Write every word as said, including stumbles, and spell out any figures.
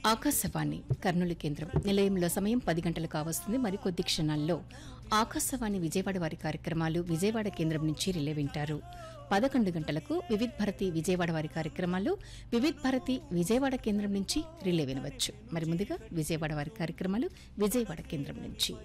ఆకాశవాణి కర్నూలు కేంద్రం నిలయంలో సమయం పది గంటలు కావస్తుంది. మరికొద్ది క్షణాల్లో ఆకాశవాణి విజయవాడ వారి కార్యక్రమాలు విజయవాడ కేంద్రం నుంచి రిలే వింటారు. పదకొండు గంటలకు వివిధ్ భారతి విజయవాడ వారి కార్యక్రమాలు వివిధ్ భారతి విజయవాడ కేంద్రం నుంచి రిలే వినవచ్చు. మరి ముందుగా విజయవాడ వారి కార్యక్రమాలు విజయవాడ కేంద్రం నుంచి.